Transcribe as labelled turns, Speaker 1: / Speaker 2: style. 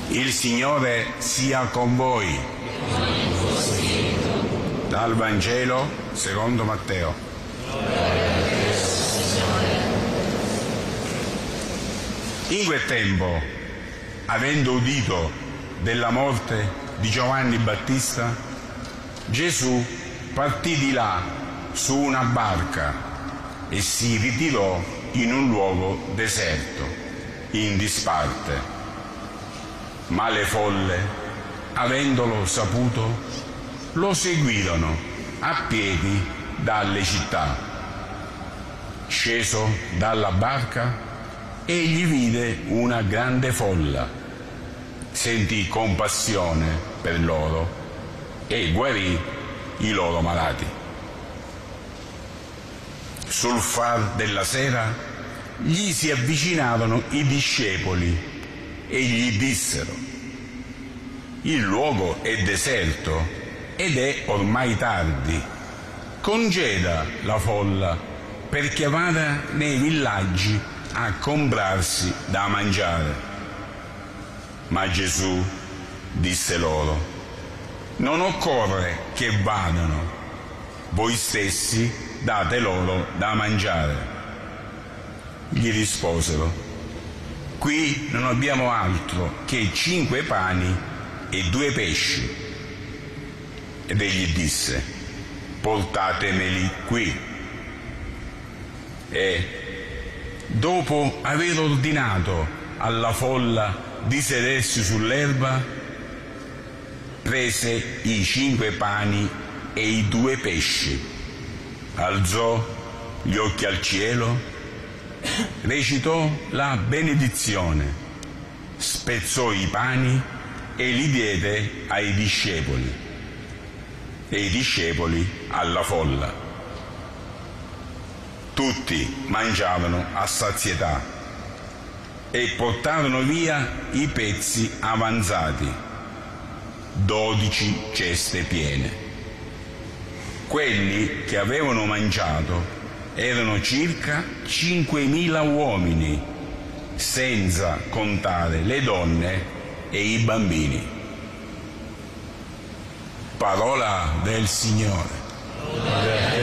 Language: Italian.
Speaker 1: Il Signore sia con voi. Dal Vangelo secondo Matteo. In quel tempo, avendo udito della morte di Giovanni Battista, Gesù partì di là su una barca e si ritirò in un luogo deserto, in disparte. Ma le folle, avendolo saputo, lo seguirono a piedi dalle città. Sceso dalla barca, egli vide una grande folla, sentì compassione per loro e guarì i loro malati. Sul far della sera gli si avvicinarono i discepoli e gli dissero: il luogo è deserto ed è ormai tardi, congeda la folla perché vada nei villaggi a comprarsi da mangiare. Ma Gesù disse loro: non occorre che vadano, voi stessi date loro da mangiare. Gli risposero: qui non abbiamo altro che 5 pani e 2 pesci. Ed egli disse: portatemeli qui. E dopo aver ordinato alla folla di sedersi sull'erba, prese i 5 pani e i 2 pesci, alzò gli occhi al cielo, recitò la benedizione, spezzò i pani e li diede ai discepoli, e i discepoli alla folla. Tutti mangiavano a sazietà e portarono via i pezzi avanzati, 12 ceste piene. Quelli che avevano mangiato erano circa 5.000 uomini, senza contare le donne e i bambini. Parola del Signore.